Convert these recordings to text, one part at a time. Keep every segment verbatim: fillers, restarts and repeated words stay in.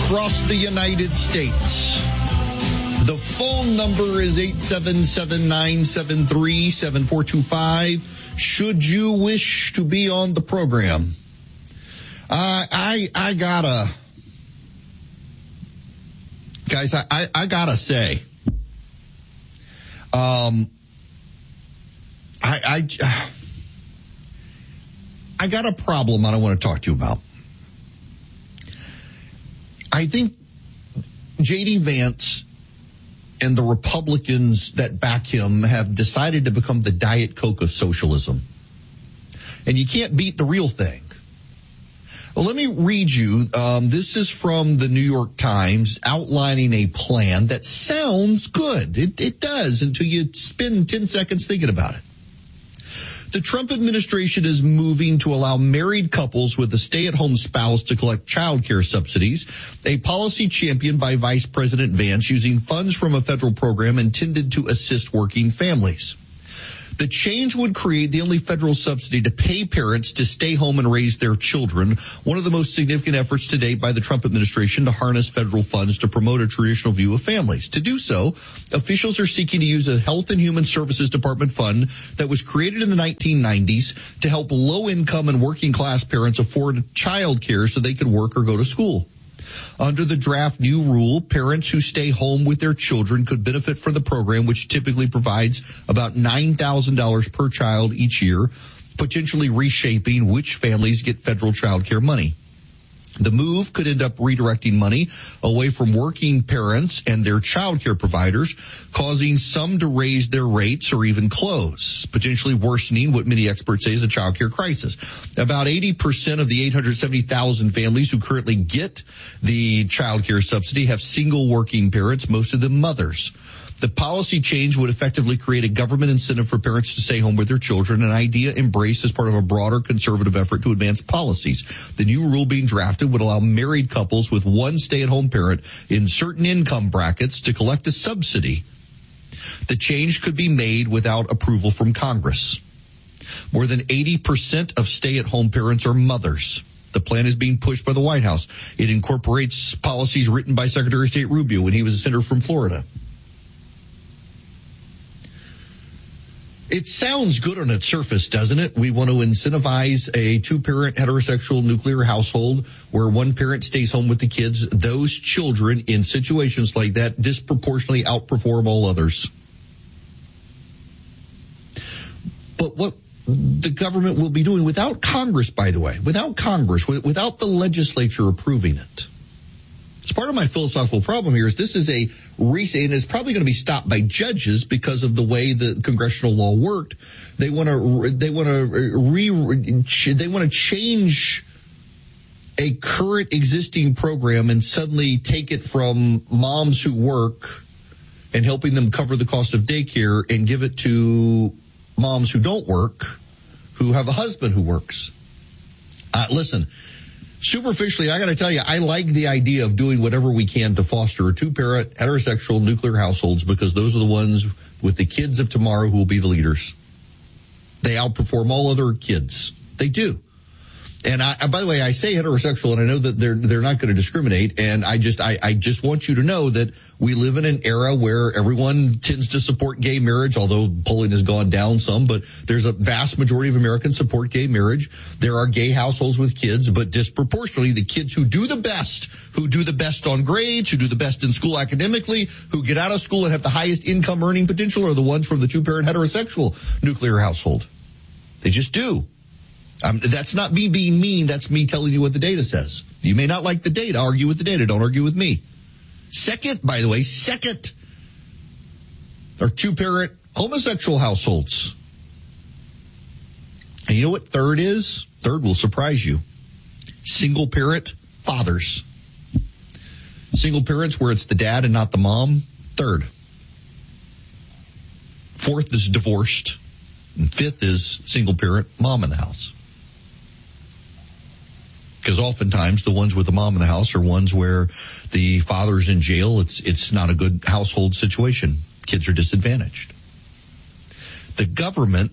across the United States. The phone number is eight seven seven, nine seven three, seven four two five. Should you wish to be on the program? Uh, I I gotta, guys, I, I, I gotta say, um, I, I, I got a problem I want to talk to you about. I think J D. Vance and the Republicans that back him have decided to become the Diet Coke of socialism. And you can't beat the real thing. Well, let me read you. Um, this is from the New York Times outlining a plan that sounds good. It, it does until you spend ten seconds thinking about it. The Trump administration is moving to allow married couples with a stay-at-home spouse to collect child care subsidies, a policy championed by Vice President Vance using funds from a federal program intended to assist working families. The change would create the only federal subsidy to pay parents to stay home and raise their children, one of the most significant efforts to date by the Trump administration to harness federal funds to promote a traditional view of families. To do so, officials are seeking to use a Health and Human Services Department fund that was created in the nineteen nineties to help low-income and working-class parents afford child care so they could work or go to school. Under the draft new rule, parents who stay home with their children could benefit from the program, which typically provides about nine thousand dollars per child each year, potentially reshaping which families get federal child care money. The move could end up redirecting money away from working parents and their child care providers, causing some to raise their rates or even close, potentially worsening what many experts say is a child care crisis. About eighty percent of the eight hundred seventy thousand families who currently get the child care subsidy have single working parents, most of them mothers. The policy change would effectively create a government incentive for parents to stay home with their children, an idea embraced as part of a broader conservative effort to advance policies. The new rule being drafted would allow married couples with one stay-at-home parent in certain income brackets to collect a subsidy. The change could be made without approval from Congress. More than eighty percent of stay-at-home parents are mothers. The plan is being pushed by the White House. It incorporates policies written by Secretary of State Rubio when he was a senator from Florida. It sounds good on its surface, doesn't it? We want to incentivize a two-parent heterosexual nuclear household where one parent stays home with the kids. Those children in situations like that disproportionately outperform all others. But what the government will be doing without Congress, by the way, without Congress, without the legislature approving it. It's part of my philosophical problem here is this is a recent, and it's probably going to be stopped by judges because of the way the congressional law worked. They want to, they want to re, they want to change a current existing program and suddenly take it from moms who work and helping them cover the cost of daycare and give it to moms who don't work, who have a husband who works. Uh, listen. Superficially, I got to tell you, I like the idea of doing whatever we can to foster two-parent heterosexual nuclear households because those are the ones with the kids of tomorrow who will be the leaders. They outperform all other kids. They do. And I, by the way, I say heterosexual, and I know that they're they're not going to discriminate. And I just I, I just want you to know that we live in an era where everyone tends to support gay marriage, although polling has gone down some. But there's a vast majority of Americans support gay marriage. There are gay households with kids, but disproportionately, the kids who do the best, who do the best on grades, who do the best in school academically, who get out of school and have the highest income earning potential, are the ones from the two-parent heterosexual nuclear household. They just do. Um, that's not me being mean. That's me telling you what the data says. You may not like the data. Argue with the data. Don't argue with me. Second, by the way, second are two-parent homosexual households. And you know what third is? Third will surprise you. Single-parent fathers. Single parents where it's the dad and not the mom. Third. Fourth is divorced. And fifth is single-parent mom in the house. Because oftentimes the ones with the mom in the house are ones where the father's in jail. It's it's not a good household situation. Kids are disadvantaged. The government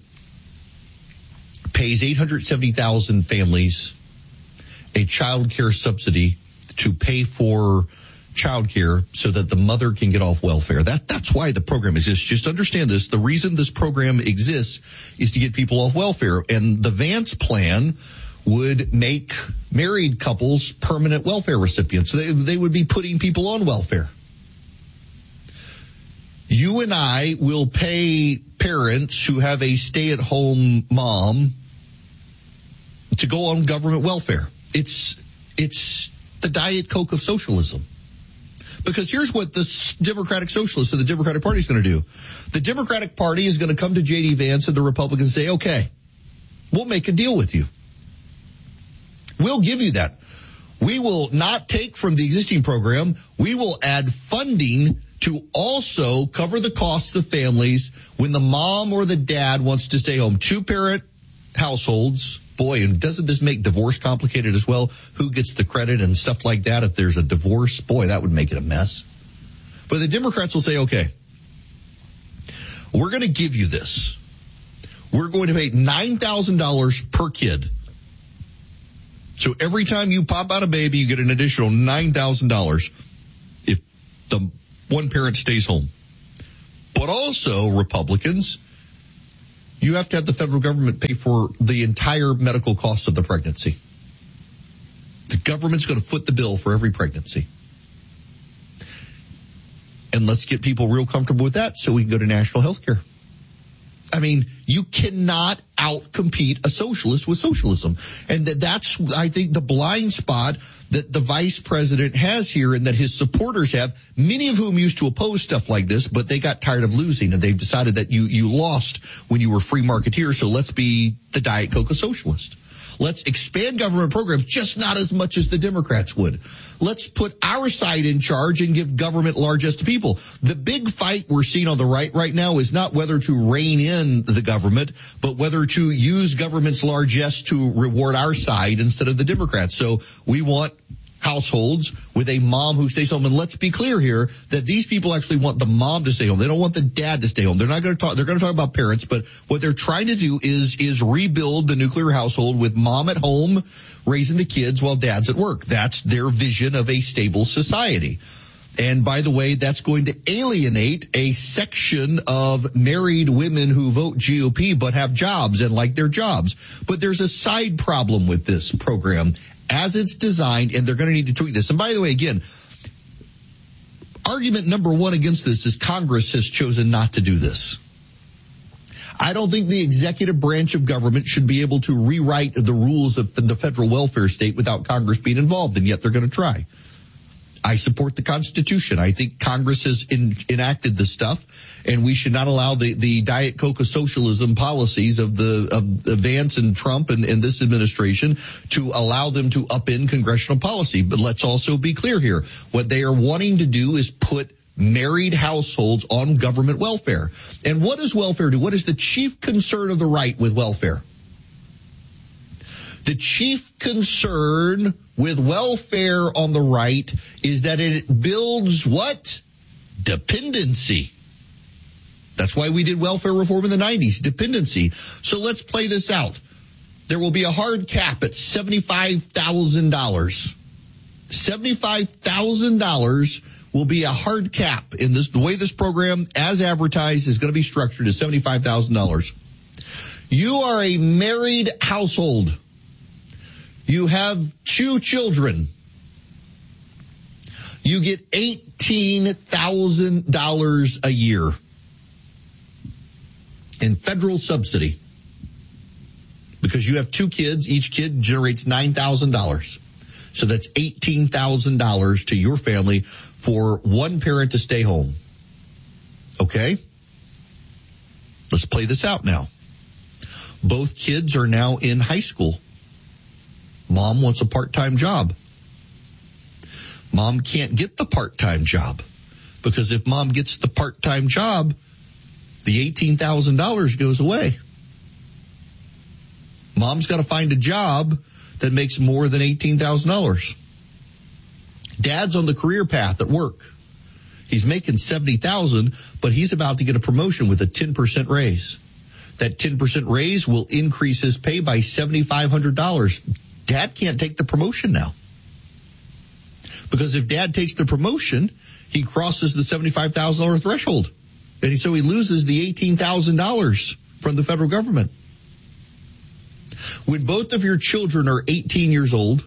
pays eight hundred seventy thousand families a child care subsidy to pay for childcare so that the mother can get off welfare. That that's why the program exists. Just understand this. The reason this program exists is to get people off welfare. And the Vance plan would make married couples permanent welfare recipients. So they, they would be putting people on welfare. You and I will pay parents who have a stay-at-home mom to go on government welfare. It's it's the Diet Coke of socialism. Because here's what the Democratic Socialists of the Democratic Party is going to do. The Democratic Party is going to come to J D Vance and the Republicans and say, okay, we'll make a deal with you. We'll give you that. We will not take from the existing program. We will add funding to also cover the costs of families when the mom or the dad wants to stay home. Two-parent households. Boy, and doesn't this make divorce complicated as well? Who gets the credit and stuff like that? If there's a divorce, boy, that would make it a mess. But the Democrats will say, okay, we're going to give you this. We're going to pay nine thousand dollars per kid. So every time you pop out a baby, you get an additional nine thousand dollars if the one parent stays home. But also, Republicans, you have to have the federal government pay for the entire medical cost of the pregnancy. The government's going to foot the bill for every pregnancy. And let's get people real comfortable with that so we can go to national health care. I mean, you cannot outcompete a socialist with socialism. And that that's, I think, the blind spot that the vice president has here and that his supporters have, many of whom used to oppose stuff like this, but they got tired of losing and they've decided that you, you lost when you were free marketeer. So let's be the Diet Coke of socialist. Let's expand government programs, just not as much as the Democrats would. Let's put our side in charge and give government largesse to people. The big fight we're seeing on the right right now is not whether to rein in the government, but whether to use government's largesse to reward our side instead of the Democrats. So we want households with a mom who stays home. And let's be clear here that these people actually want the mom to stay home. They don't want the dad to stay home. They're not going to talk, they're going to talk about parents, but what they're trying to do is, is rebuild the nuclear household with mom at home raising the kids while dad's at work. That's their vision of a stable society. And by the way, that's going to alienate a section of married women who vote G O P but have jobs and like their jobs. But there's a side problem with this program as it's designed, and they're going to need to tweak this. And by the way, again, argument number one against this is Congress has chosen not to do this. I don't think the executive branch of government should be able to rewrite the rules of the federal welfare state without Congress being involved, and yet they're going to try. I support the Constitution. I think Congress has in, enacted this stuff, and we should not allow the, the Diet Coke of socialism policies of the of Vance and Trump and, and this administration to allow them to upend congressional policy. But let's also be clear here. What they are wanting to do is put married households on government welfare. And what does welfare do? What is the chief concern of the right with welfare? The chief concern with welfare on the right is that it builds what? Dependency. That's why we did welfare reform in the nineties, dependency. So let's play this out. There will be a hard cap at seventy-five thousand dollars. seventy-five thousand dollars will be a hard cap in this. The way this program, as advertised, is going to be structured is seventy-five thousand dollars. You are a married household. You have two children. You get eighteen thousand dollars a year in federal subsidy because you have two kids. Each kid generates nine thousand dollars. So that's eighteen thousand dollars to your family for one parent to stay home. Okay? Let's play this out now. Both kids are now in high school. Mom wants a part-time job. Mom can't get the part-time job because if mom gets the part-time job, the eighteen thousand dollars goes away. Mom's got to find a job that makes more than eighteen thousand dollars. Dad's on the career path at work. He's making seventy thousand dollars, but he's about to get a promotion with a ten percent raise. That ten percent raise will increase his pay by seven thousand five hundred dollars. Dad can't take the promotion now. Because if dad takes the promotion, he crosses the seventy-five thousand dollars threshold. And so he loses the eighteen thousand dollars from the federal government. When both of your children are eighteen years old,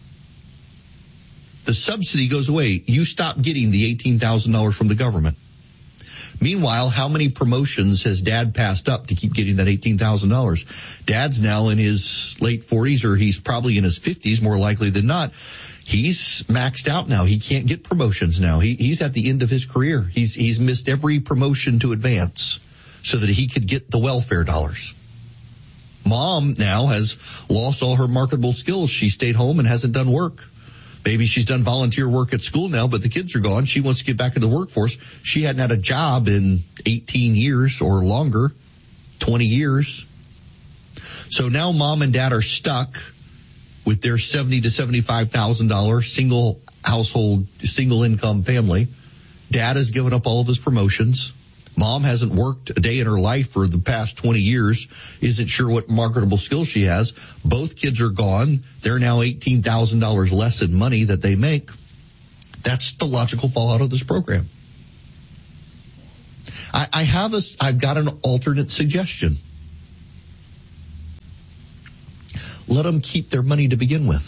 the subsidy goes away. You stop getting the eighteen thousand dollars from the government. Meanwhile, how many promotions has dad passed up to keep getting that eighteen thousand dollars? Dad's now in his late forties, or he's probably in his fifties, more likely than not. He's maxed out now. He can't get promotions now. He, he's at the end of his career. He's, he's missed every promotion to advance so that he could get the welfare dollars. Mom now has lost all her marketable skills. She stayed home and hasn't done work. Maybe she's done volunteer work at school now, but the kids are gone. She wants to get back into the workforce. She hadn't had a job in eighteen years or longer, twenty years. So now mom and dad are stuck with their seventy to seventy-five thousand dollars single household, single income family. Dad has given up all of his promotions. Mom hasn't worked a day in her life for the past twenty years, isn't sure what marketable skills she has. Both kids are gone. They're now eighteen thousand dollars less in money that they make. That's the logical fallout of this program. I, I have a, I've got an alternate suggestion. Let them keep their money to begin with.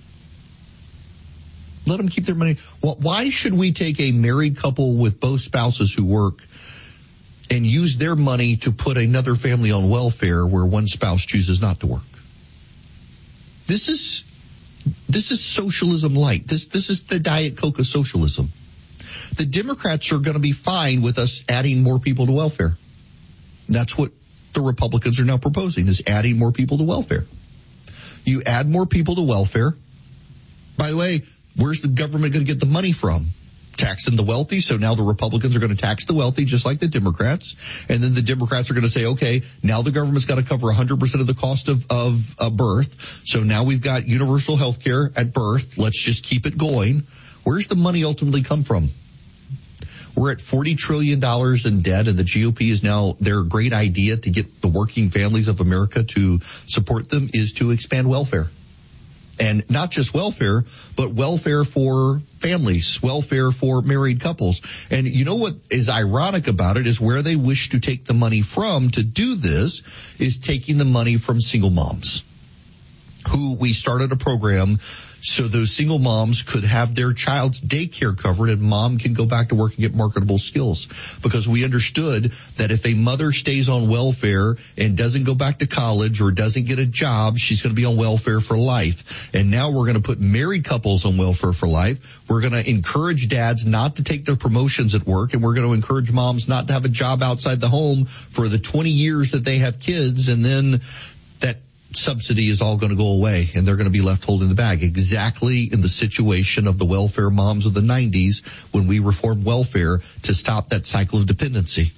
Let them keep their money. Well, why should we take a married couple with both spouses who work and use their money to put another family on welfare where one spouse chooses not to work? This is this is socialism light. This this is the Diet Coke of socialism. The Democrats are going to be fine with us adding more people to welfare. That's what the Republicans are now proposing, is adding more people to welfare. You add more people to welfare. By the way, where's the government going to get the money from? Taxing the wealthy. So now the Republicans are going to tax the wealthy just like the Democrats. And then the Democrats are going to say, okay, now the government's got to cover one hundred percent of the cost of, of uh, birth. So now we've got universal health care at birth. Let's just keep it going. Where's the money ultimately come from? We're at forty trillion dollars in debt, and the G O P is now, their great idea to get the working families of America to support them is to expand welfare. And not just welfare, but welfare for families, welfare for married couples. And you know what is ironic about it is where they wish to take the money from to do this is taking the money from single moms, who we started a program so those single moms could have their child's daycare covered and mom can go back to work and get marketable skills. Because we understood that if a mother stays on welfare and doesn't go back to college or doesn't get a job, she's going to be on welfare for life. And now we're going to put married couples on welfare for life. We're going to encourage dads not to take their promotions at work, and we're going to encourage moms not to have a job outside the home for the twenty years that they have kids, and then that subsidy is all going to go away and they're going to be left holding the bag. Exactly in the situation of the welfare moms of the nineties when we reformed welfare to stop that cycle of dependency.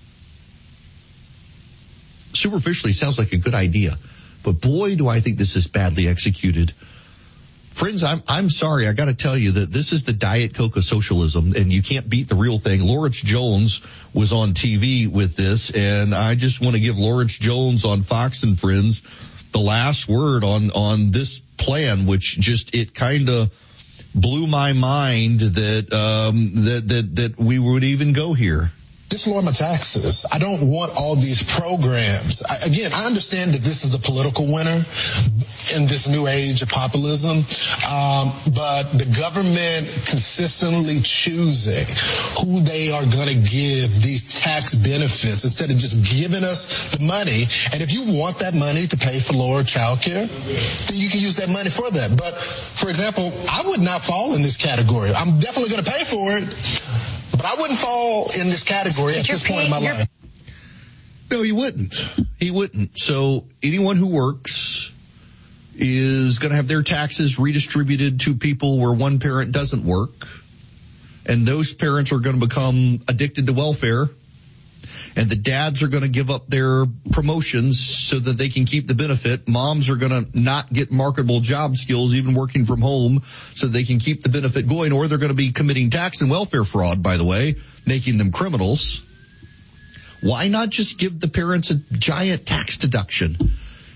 Superficially sounds like a good idea, but boy, do I think this is badly executed. Friends, I'm I'm sorry. I got to tell you that this is the Diet Coke of socialism, and you can't beat the real thing. Lawrence Jones was on T V with this, and I just want to give Lawrence Jones on Fox and Friends the last word on, on this plan, which just, it kind of blew my mind that, um, that, that, that we would even go here. Just lower my taxes. I don't want all these programs. I, again, I understand that this is a political winner in this new age of populism, um, but the government consistently choosing who they are going to give these tax benefits instead of just giving us the money. And if you want that money to pay for lower child care, then you can use that money for that. But, for example, I would not fall in this category. I'm definitely going to pay for it, but I wouldn't fall in this category at this point in my life. No, he wouldn't. He wouldn't. So anyone who works is going to have their taxes redistributed to people where one parent doesn't work. And those parents are going to become addicted to welfare. And the dads are going to give up their promotions so that they can keep the benefit. Moms are going to not get marketable job skills, even working from home, so they can keep the benefit going. Or they're going to be committing tax and welfare fraud, by the way, making them criminals. Why not just give the parents a giant tax deduction?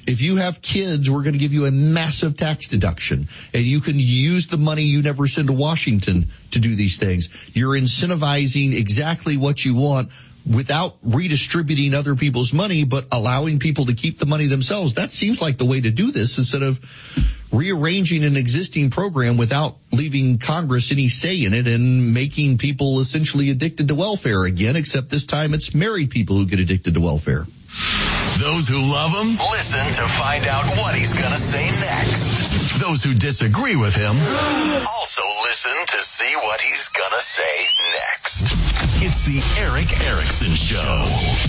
If you have kids, we're going to give you a massive tax deduction, and you can use the money you never send to Washington to do these things. You're incentivizing exactly what you want without redistributing other people's money, but allowing people to keep the money themselves. That seems like the way to do this, instead of rearranging an existing program without leaving Congress any say in it and making people essentially addicted to welfare again, except this time it's married people who get addicted to welfare. Those who love him, listen to find out what he's going to say next. Those who disagree with him, also listen to see what he's going to say next. It's the Erick Erickson Show.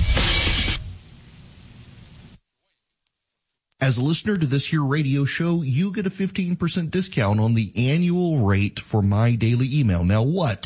As a listener to this here radio show, you get a fifteen percent discount on the annual rate for my daily email. Now, what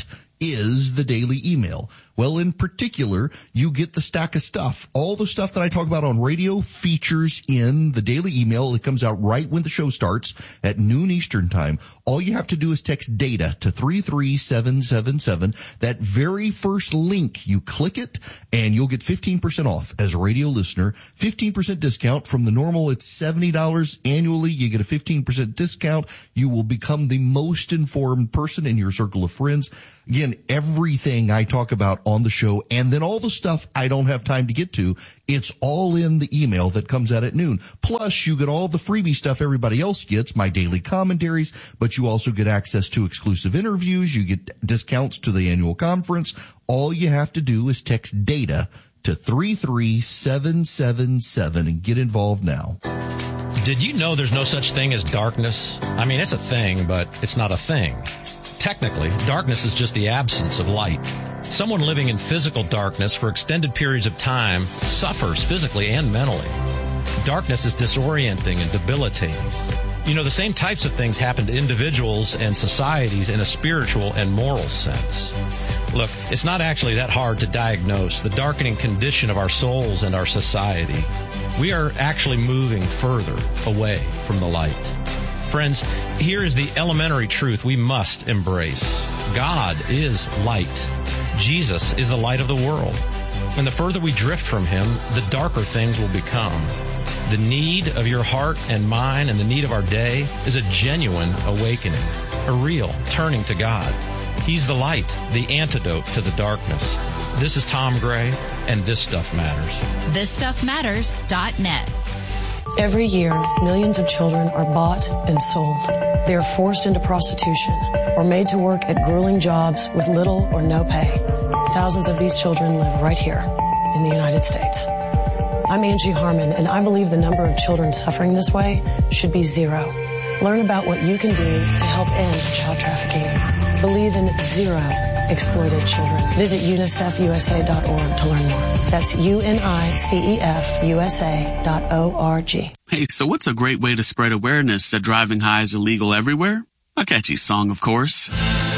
is the daily email? Well, in particular, you get the stack of stuff. All the stuff that I talk about on radio features in the daily email. It comes out right when the show starts at noon Eastern time. All you have to do is text DATA to three three seven seven seven. That very first link, you click it, and you'll get fifteen percent off as a radio listener. fifteen percent discount from the normal. It's seventy dollars annually. You get a fifteen percent discount. You will become the most informed person in your circle of friends. Again, everything I talk about on the show, and then all the stuff I don't have time to get to, it's all in the email that comes out at noon. Plus, you get all the freebie stuff everybody else gets, my daily commentaries, but you also get access to exclusive interviews. You get discounts to the annual conference. All you have to do is text DATA to three three seven seven seven and get involved now. Did you know there's no such thing as darkness? I mean, it's a thing, but it's not a thing. Technically, darkness is just the absence of light. Someone living in physical darkness for extended periods of time suffers physically and mentally. Darkness is disorienting and debilitating. You know, the same types of things happen to individuals and societies in a spiritual and moral sense. Look, it's not actually that hard to diagnose the darkening condition of our souls and our society. We are actually moving further away from the light. Friends, here is the elementary truth we must embrace. God is light. Jesus is the light of the world. And the further we drift from him, the darker things will become. The need of your heart and mine and the need of our day is a genuine awakening, a real turning to God. He's the light, the antidote to the darkness. This is Tom Gray, and This Stuff Matters. this stuff matters dot net. Every year, millions of children are bought and sold. They are forced into prostitution or made to work at grueling jobs with little or no pay. Thousands of these children live right here in the United States. I'm Angie Harmon, and I believe the number of children suffering this way should be zero. Learn about what you can do to help end child trafficking. Believe in zero exploited children. Visit unicef u s a dot org to learn more. That's U N I C E F U S A dot O R G. Hey, so what's a great way to spread awareness that driving high is illegal everywhere? A catchy song, of course.